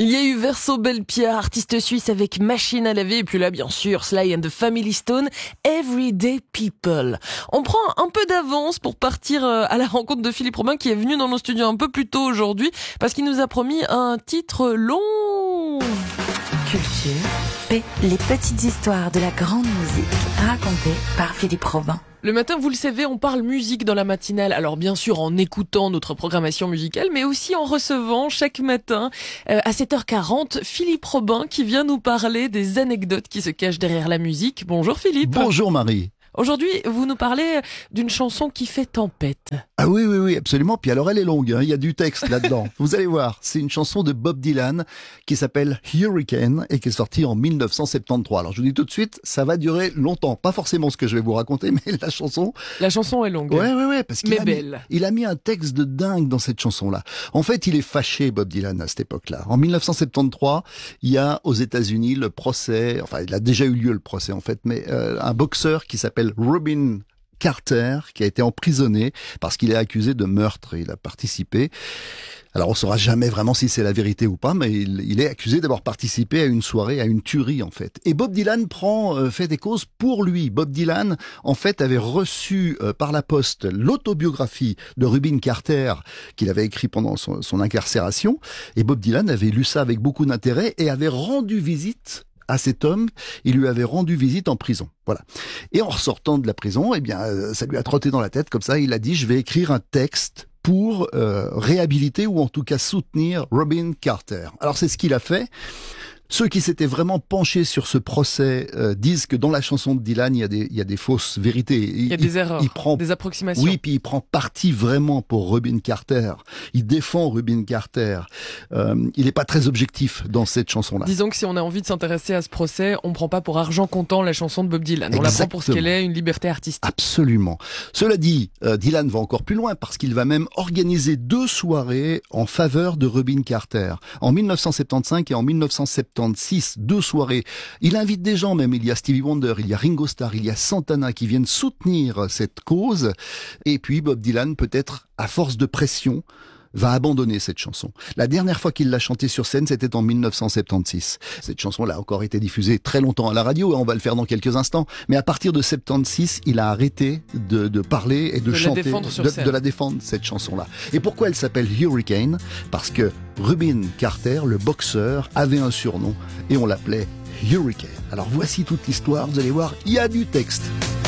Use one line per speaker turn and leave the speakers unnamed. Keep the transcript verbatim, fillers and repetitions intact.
Il y a eu Verso Belpia, artiste suisse avec Machine à laver, et puis là, bien sûr, Sly and the Family Stone, Everyday People. On prend un peu d'avance pour partir à la rencontre de Philippe Robin, qui est venu dans nos studios un peu plus tôt aujourd'hui, parce qu'il nous a promis un titre long.
Culture, P, les petites histoires de la grande musique, racontées par Philippe Robin.
Le matin, vous le savez, on parle musique dans la matinale. Alors bien sûr en écoutant notre programmation musicale, mais aussi en recevant chaque matin euh, à sept heures quarante Philippe Robin qui vient nous parler des anecdotes qui se cachent derrière la musique. Bonjour Philippe.
Bonjour Marie.
Aujourd'hui, vous nous parlez d'une chanson qui fait tempête.
Ah oui, oui, oui, absolument. Puis alors, elle est longue, hein. Il y a du texte là-dedans. Vous allez voir, c'est une chanson de Bob Dylan qui s'appelle Hurricane et qui est sortie en mille neuf cent soixante-treize. Alors, je vous dis tout de suite, ça va durer longtemps. Pas forcément ce que je vais vous raconter, mais la chanson...
La chanson est longue.
Ouais, ouais, ouais, parce qu'il
mais
a
belle.
Mis, il a mis un texte de dingue dans cette chanson-là. En fait, il est fâché, Bob Dylan, à cette époque-là. En mille neuf cent soixante-treize, il y a aux États-Unis le procès, enfin, il a déjà eu lieu le procès, en fait, mais euh, un boxeur qui s'appelle Rubin Carter, qui a été emprisonné parce qu'il est accusé de meurtre. Il a participé. Alors on saura jamais vraiment si c'est la vérité ou pas, mais il, il est accusé d'avoir participé à une soirée, à une tuerie en fait. Et Bob Dylan prend euh, fait des causes pour lui. Bob Dylan en fait avait reçu euh, par la poste l'autobiographie de Rubin Carter qu'il avait écrit pendant son, son incarcération. Et Bob Dylan avait lu ça avec beaucoup d'intérêt et avait rendu visite à cet homme, il lui avait rendu visite en prison. Voilà. Et en ressortant de la prison, eh bien, ça lui a trotté dans la tête, comme ça, il a dit, je vais écrire un texte pour euh, réhabiliter ou en tout cas soutenir Rubin Carter. Alors c'est ce qu'il a fait. Ceux qui s'étaient vraiment penchés sur ce procès euh, disent que dans la chanson de Dylan, il y a des, il y a des fausses vérités. Il,
il y a des
il,
erreurs,
il prend,
des approximations.
Oui, puis il prend parti vraiment pour Rubin Carter. Il défend Rubin Carter. Euh, il n'est pas très objectif dans cette chanson-là.
Disons que si on a envie de s'intéresser à ce procès, on prend pas pour argent comptant la chanson de Bob Dylan. On
Exactement.
la prend pour ce qu'elle est, une liberté artistique.
Absolument. Cela dit, euh, Dylan va encore plus loin parce qu'il va même organiser deux soirées en faveur de Rubin Carter. En mille neuf cent soixante-quinze et en mille neuf cent soixante-seize, deux soirées. Il invite des gens même, il y a Stevie Wonder, il y a Ringo Starr, il y a Santana qui viennent soutenir cette cause. Et puis Bob Dylan, peut-être à force de pression, va abandonner cette chanson. La dernière fois qu'il l'a chantée sur scène, c'était en mille neuf cent soixante-seize. Cette chanson-là a encore été diffusée très longtemps à la radio, et on va le faire dans quelques instants. Mais à partir de soixante-seize, il a arrêté de, de parler et de,
de
chanter,
la défendre sur
de,
scène.
de la défendre, cette chanson-là. Et pourquoi elle s'appelle Hurricane? Parce que Rubin Carter, le boxeur, avait un surnom, et on l'appelait Hurricane. Alors voici toute l'histoire, vous allez voir, il y a du texte.